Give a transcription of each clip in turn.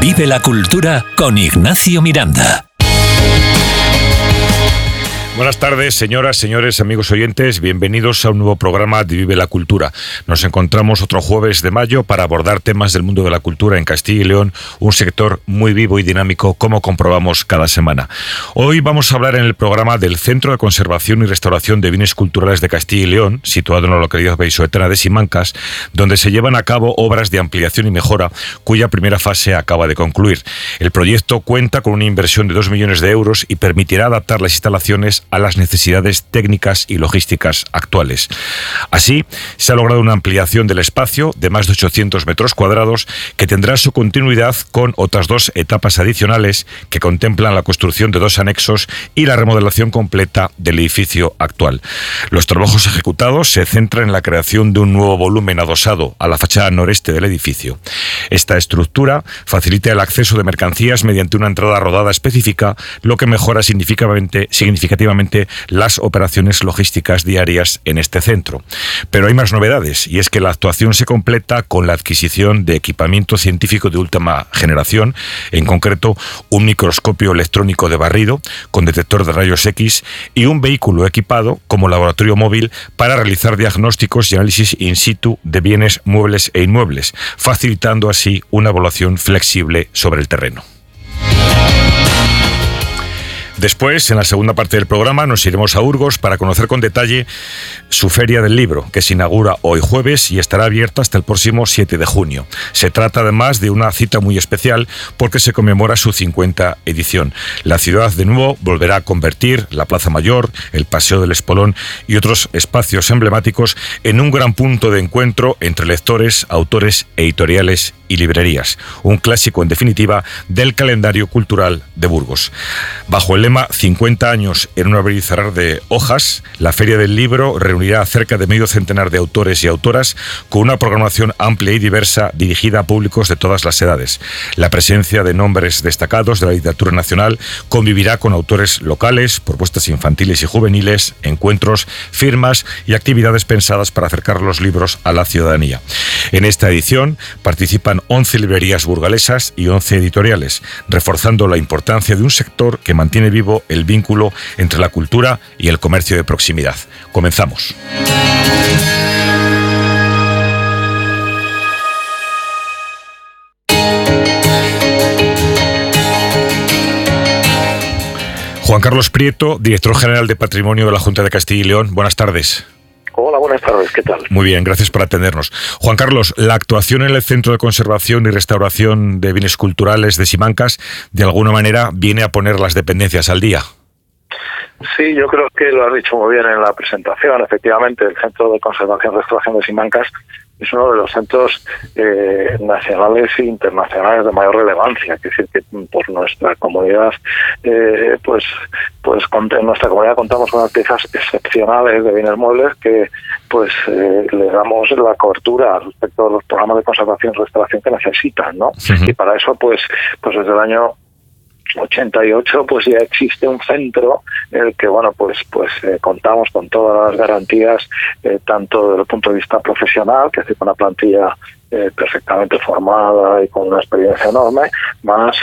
Vive la cultura con Ignacio Miranda. Buenas tardes, señoras, señores, amigos oyentes. Bienvenidos a un nuevo programa de Vive la Cultura. Nos encontramos otro jueves de mayo para abordar temas del mundo de la cultura en Castilla y León, un sector muy vivo y dinámico, como comprobamos cada semana. Hoy vamos a hablar en el programa del Centro de Conservación y Restauración de Bienes Culturales de Castilla y León, situado en la localidad vallisoletana de Simancas, donde se llevan a cabo obras de ampliación y mejora, cuya primera fase acaba de concluir. El proyecto cuenta con una inversión de 2 millones de euros y permitirá adaptar las instalaciones a las necesidades técnicas y logísticas actuales. Así, se ha logrado una ampliación del espacio de más de 800 metros cuadrados que tendrá su continuidad con otras 2 etapas adicionales que contemplan la construcción de 2 anexos y la remodelación completa del edificio actual. Los trabajos ejecutados se centran en la creación de un nuevo volumen adosado a la fachada noreste del edificio. Esta estructura facilita el acceso de mercancías mediante una entrada rodada específica, lo que mejora significativamente las operaciones logísticas diarias en este centro. Pero hay más novedades, y es que la actuación se completa con la adquisición de equipamiento científico de última generación, en concreto un microscopio electrónico de barrido con detector de rayos X y un vehículo equipado como laboratorio móvil para realizar diagnósticos y análisis in situ de bienes muebles e inmuebles, facilitando así una evaluación flexible sobre el terreno. Después, en la segunda parte del programa, nos iremos a Burgos para conocer con detalle su Feria del Libro, que se inaugura hoy jueves y estará abierta hasta el próximo 7 de junio. Se trata además de una cita muy especial porque se conmemora su 50 edición. La ciudad de nuevo volverá a convertir la Plaza Mayor, el Paseo del Espolón y otros espacios emblemáticos en un gran punto de encuentro entre lectores, autores, editoriales y librerías. Un clásico, en definitiva, del calendario cultural de Burgos. Bajo el lema 50 años en un abrir y cerrar de hojas, la Feria del Libro reunirá a cerca de medio centenar de autores y autoras con una programación amplia y diversa dirigida a públicos de todas las edades. La presencia de nombres destacados de la literatura nacional convivirá con autores locales, propuestas infantiles y juveniles, encuentros, firmas y actividades pensadas para acercar los libros a la ciudadanía. En esta edición participan 11 librerías burgalesas y 11 editoriales, reforzando la importancia de un sector que mantiene vivo el vínculo entre la cultura y el comercio de proximidad. Comenzamos. Juan Carlos Prieto, director general de Patrimonio de la Junta de Castilla y León. Buenas tardes. Hola, buenas tardes, ¿qué tal? Muy bien, gracias por atendernos. Juan Carlos, la actuación en el Centro de Conservación y Restauración de Bienes Culturales de Simancas, de alguna manera, viene a poner las dependencias al día. Sí, yo creo que lo has dicho muy bien en la presentación. Efectivamente, el Centro de Conservación y Restauración de Simancas es uno de los centros nacionales e internacionales de mayor relevancia. Es decir, que por nuestra comunidad, en nuestra comunidad contamos con unas piezas excepcionales de bienes muebles que le damos la cobertura respecto a los programas de conservación y restauración que necesitan, ¿no? Uh-huh. Y para eso, pues desde el año 88 ya existe un centro en el que contamos con todas las garantías, tanto desde el punto de vista profesional, que hace con una plantilla perfectamente formada y con una experiencia enorme, más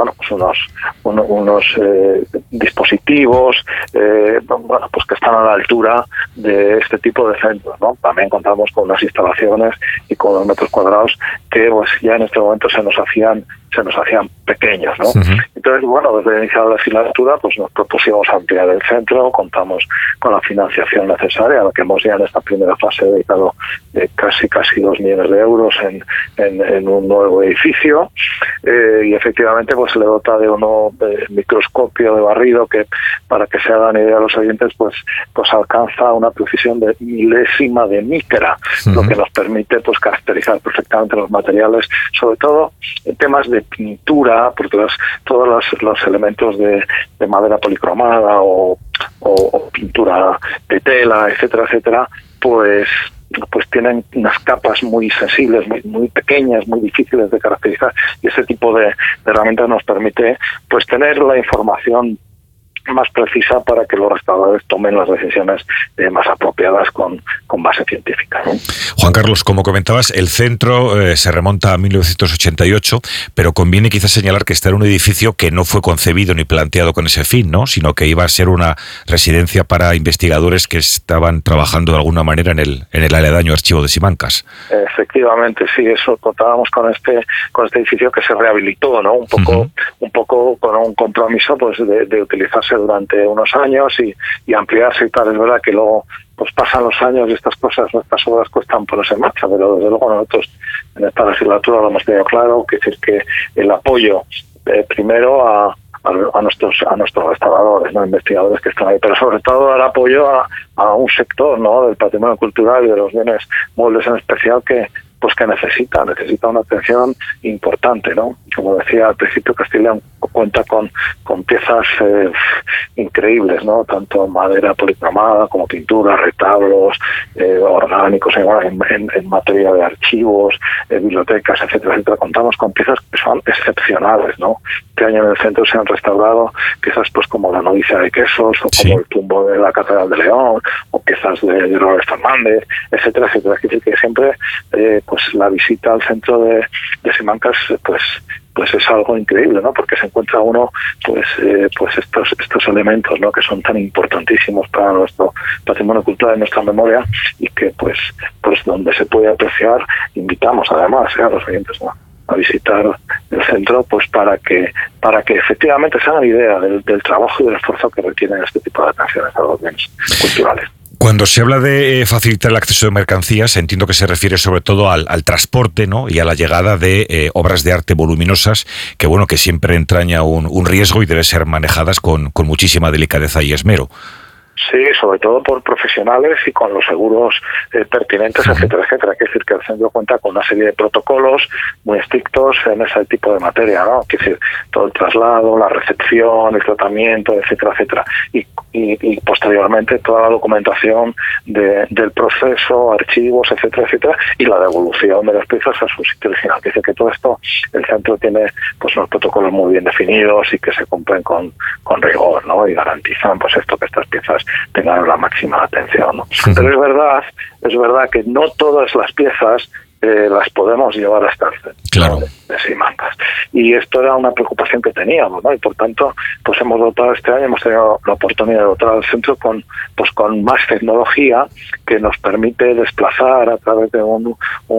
unos dispositivos que están a la altura de este tipo de centros, ¿no? También contamos con unas instalaciones y con unos metros cuadrados que ya en este momento se nos hacían pequeños, ¿no? Uh-huh. Entonces, desde el inicio de la legislatura, nos propusimos ampliar el centro, contamos con la financiación necesaria, a la que hemos ya en esta primera fase dedicado casi 2 millones de euros en un nuevo edificio, y efectivamente se le dota de un microscopio de barrido que, para que se hagan idea los oyentes, alcanza una precisión de milésima de micra, uh-huh. Lo que nos permite caracterizar perfectamente los materiales, sobre todo en temas de pintura, porque todos los elementos de madera policromada o pintura de tela, etcétera, pues tienen unas capas muy sensibles, muy pequeñas, muy difíciles de caracterizar, y ese tipo de herramientas nos permite tener la información más precisa para que los restauradores tomen las decisiones más apropiadas con base científica, ¿no? Juan Carlos, como comentabas, el centro se remonta a 1988, pero conviene quizás señalar que está en un edificio que no fue concebido ni planteado con ese fin, ¿no? Sino que iba a ser una residencia para investigadores que estaban trabajando de alguna manera en el aledaño archivo de Simancas. Efectivamente, sí, eso contábamos con este edificio que se rehabilitó, ¿no? Un poco con un compromiso pues de utilizarse durante unos años y ampliarse y tal. Es verdad que luego pues pasan los años y estas obras cuestan ponerse en marcha, pero desde luego nosotros en esta legislatura lo hemos tenido claro, que es decir que el apoyo primero a nuestros restauradores, ¿no? Investigadores que están ahí, pero sobre todo el apoyo a un sector, ¿no? Del patrimonio cultural y de los bienes muebles en especial que necesita una atención importante, ¿no? Como decía al principio, Castilla y León cuenta con piezas increíbles, ¿no? Tanto madera policromada como pintura, retablos, orgánicos en materia de archivos, bibliotecas, etcétera, etcétera. Contamos con piezas que son excepcionales, ¿no? Este año en el centro se han restaurado piezas pues como la novicia de Quesos, o como el tumbo de la Catedral de León, o piezas de Robert Fernández, etcétera, etcétera. Es decir, que siempre pues la visita al centro de Simancas pues es algo increíble, ¿no? Porque se encuentra uno pues estos elementos, ¿no? Que son tan importantísimos para nuestro patrimonio cultural y nuestra memoria, y que pues donde se puede apreciar, invitamos además a los oyentes, ¿no? A visitar el centro, pues para que efectivamente se hagan idea del trabajo y del esfuerzo que requieren este tipo de atenciones a los bienes culturales. Cuando se habla de facilitar el acceso de mercancías, entiendo que se refiere sobre todo al transporte, ¿no? Y a la llegada de obras de arte voluminosas, que siempre entraña un riesgo y debe ser manejadas con muchísima delicadeza y esmero. Sí, sobre todo por profesionales y con los seguros pertinentes, etcétera, etcétera. Quiere decir que el centro cuenta con una serie de protocolos muy estrictos en ese tipo de materia, ¿no? Quiere decir, todo el traslado, la recepción, el tratamiento, etcétera, etcétera. Y posteriormente toda la documentación del proceso, archivos, etcétera, etcétera, y la devolución de las piezas a su sitio original. Quiere decir que todo esto, el centro tiene pues unos protocolos muy bien definidos y que se cumplen con rigor, ¿no? Y garantizan pues esto, que estas piezas tengan la máxima atención, ¿no? Pero es verdad que no todas las piezas las podemos llevar hasta el centro de Simancas. Y esto era una preocupación que teníamos, ¿no? Y por tanto, pues hemos tenido la oportunidad de dotar al centro con más tecnología que nos permite desplazar a través de un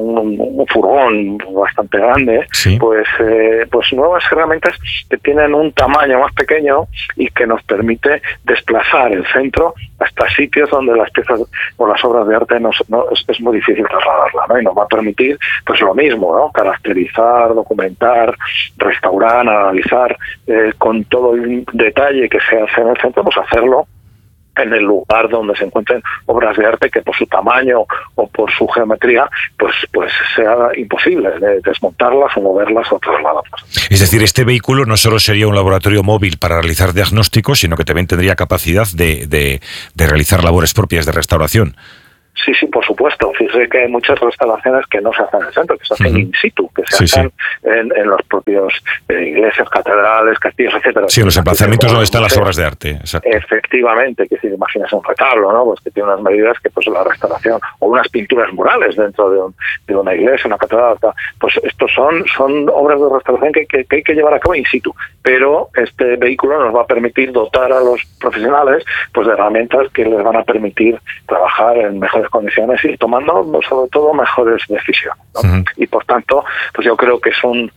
furgón bastante grande, pues nuevas herramientas que tienen un tamaño más pequeño y que nos permite desplazar el centro hasta sitios donde las piezas o las obras de arte es muy difícil trasladarla, ¿no? Y nos va a permitir pues lo mismo, ¿no? Caracterizar, documentar, restaurar, analizar con todo el detalle que se hace en el centro, pues hacerlo en el lugar donde se encuentren obras de arte que por su tamaño o por su geometría pues sea imposible desmontarlas o moverlas o trasladarlas. Es decir, este vehículo no solo sería un laboratorio móvil para realizar diagnósticos, sino que también tendría capacidad de realizar labores propias de restauración. Sí, por supuesto. Fíjese que hay muchas restauraciones que no se hacen en el centro, que se hacen in situ, que se hacen en los propios iglesias, catedrales, castillos, etcétera. Sí, en los emplazamientos donde están las obras de arte. Exacto. Efectivamente, que si imagínese un retablo, ¿no? Pues que tiene unas medidas que pues la restauración, o unas pinturas murales dentro de una iglesia, una catedral, pues estos son obras de restauración que hay que llevar a cabo in situ. Pero este vehículo nos va a permitir dotar a los profesionales pues de herramientas que les van a permitir trabajar en mejores condiciones y tomando sobre todo mejores decisiones, ¿no? Y por tanto, pues yo creo que es un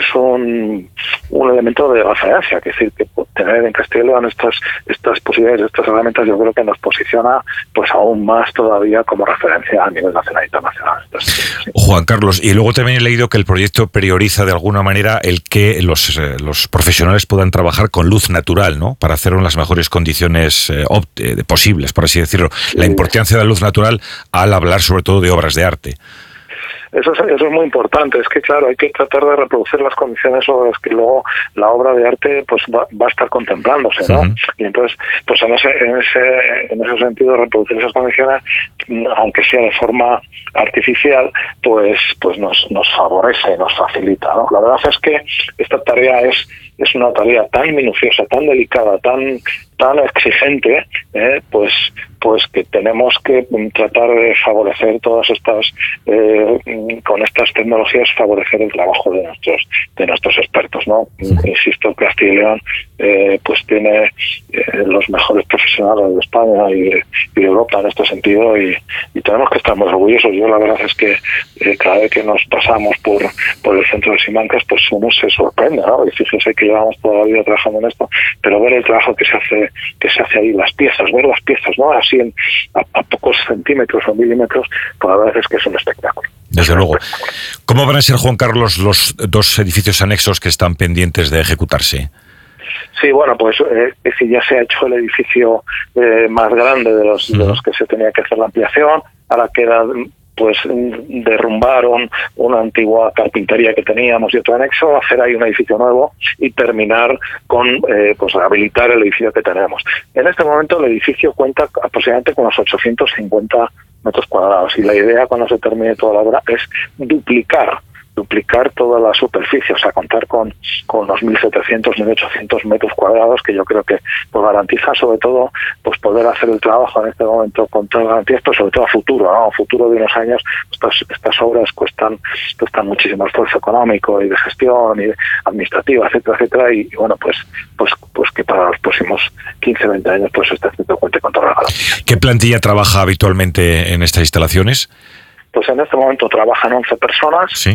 elemento de referencia, que es decir, que tener en Castilla y León estas posibilidades, estas herramientas, yo creo que nos posiciona pues aún más todavía como referencia a nivel nacional e internacional. Entonces, sí. Juan Carlos, y luego también he leído que el proyecto prioriza de alguna manera el que los profesionales puedan trabajar con luz natural, ¿no? Para hacerlo en las mejores condiciones posibles, por así decirlo. Sí. La importancia de la luz natural al hablar sobre todo de obras de arte. Eso es muy importante. Es que, claro, hay que tratar de reproducir las condiciones sobre las que luego la obra de arte pues va a estar contemplándose, ¿no? Y entonces, pues en ese sentido, reproducir esas condiciones, aunque sea de forma artificial, pues nos favorece, nos facilita, ¿no? La verdad es que esta tarea es una tarea tan minuciosa, tan delicada, tan tan exigente, pues que tenemos que tratar de favorecer todas estas, con estas tecnologías, favorecer el trabajo de nuestros expertos, ¿no? Insisto, Castilla y León pues tiene los mejores profesionales de España y de Europa en este sentido, y tenemos que estar muy orgullosos. Yo la verdad es que cada vez que nos pasamos por el centro de Simancas, pues uno se sorprende, ¿no? Y fíjese que llevamos toda la vida trabajando en esto, pero ver el trabajo que se hace ahí, ver las piezas, ¿no? Así a pocos centímetros o milímetros, pues la verdad es que es un espectáculo. Desde luego. ¿Cómo van a ser, Juan Carlos, los 2 edificios anexos que están pendientes de ejecutarse? Sí, bueno, pues ya se ha hecho el edificio más grande de los que se tenía que hacer la ampliación. Ahora queda pues derrumbaron una antigua carpintería que teníamos y otro anexo, hacer ahí un edificio nuevo y terminar con pues rehabilitar el edificio que tenemos. En este momento el edificio cuenta aproximadamente con los 850 metros cuadrados, y la idea cuando se termine toda la obra es duplicar toda la superficie, o sea, contar con unos 1.700, 1.800 metros cuadrados, que yo creo que pues garantiza sobre todo pues poder hacer el trabajo en este momento con todas las garantías, pero sobre todo a futuro, ¿no? A futuro de unos años estas obras cuestan muchísimo esfuerzo económico y de gestión y administrativa, etcétera, y bueno, pues que para los próximos 15, 20 años pues este centro cuente con todas las garantías. ¿Qué plantilla trabaja habitualmente en estas instalaciones? Pues en este momento trabajan 11 personas. Sí.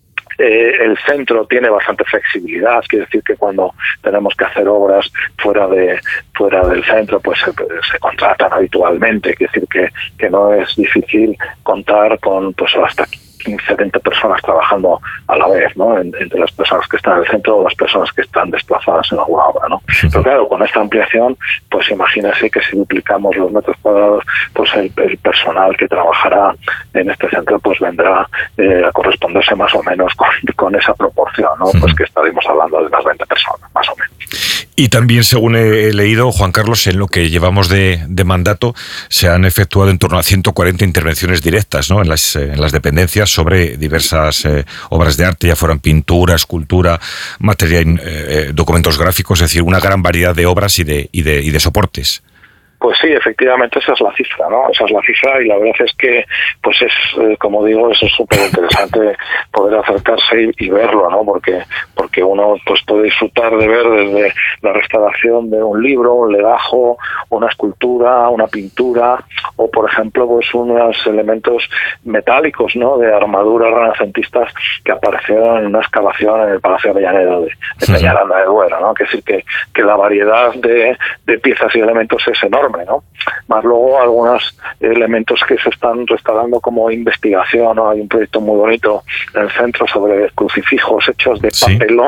El centro tiene bastante flexibilidad, quiere decir que cuando tenemos que hacer obras fuera del centro, pues se contratan habitualmente, quiere decir que no es difícil contar con pues hasta 15, 20 personas trabajando a la vez, ¿no? Entre las personas que están en el centro o las personas que están desplazadas en alguna obra, ¿no? Pero claro, con esta ampliación, pues imagínese que si duplicamos los metros cuadrados, pues el personal que trabajará en este centro pues vendrá a corresponderse más o menos con esa proporción, ¿no? Pues que estaremos hablando de unas 20 personas, más o menos. Y también, según he leído, Juan Carlos, en lo que llevamos de mandato, se han efectuado en torno a 140 intervenciones directas, ¿no? En las dependencias sobre diversas obras de arte, ya fueran pintura, escultura, material, documentos gráficos, es decir, una gran variedad de obras y de soportes. Pues sí, efectivamente esa es la cifra, ¿no? Esa es la cifra, y la verdad es que, pues es, como digo, es súper interesante poder acercarse y verlo, ¿no? Porque uno pues puede disfrutar de ver desde la restauración de un libro, un legajo, una escultura, una pintura, o por ejemplo, pues unos elementos metálicos, ¿no? De armaduras renacentistas que aparecieron en una excavación en el Palacio Avellaneda de Peñaranda de Duero, ¿no? Que es decir, que la variedad de piezas y elementos es enorme, ¿no? Más luego algunos elementos que se están restaurando como investigación, ¿no? Hay un proyecto muy bonito en el centro sobre crucifijos hechos de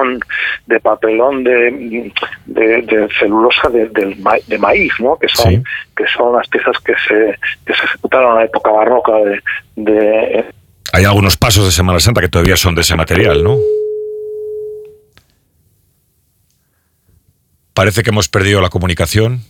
papelón de celulosa de maíz, ¿no? Que son las piezas que se ejecutaron en la época barroca de Hay algunos pasos de Semana Santa que todavía son de ese material, ¿no? Parece que hemos perdido la comunicación.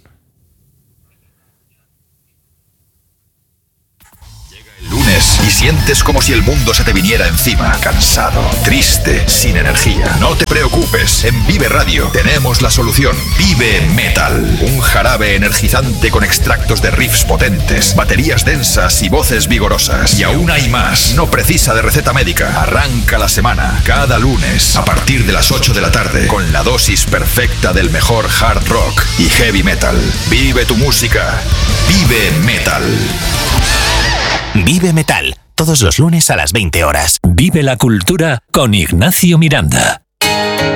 Y sientes como si el mundo se te viniera encima, cansado, triste, sin energía. No te preocupes, en Vive Radio tenemos la solución. Vive Metal, un jarabe energizante con extractos de riffs potentes, baterías densas y voces vigorosas. Y aún hay más, no precisa de receta médica. Arranca la semana, cada lunes, a partir de las 8 de la tarde, con la dosis perfecta del mejor hard rock y heavy metal. Vive tu música, Vive Metal. Vive Metal, todos los lunes a las 20 horas. Vive la cultura con Ignacio Miranda.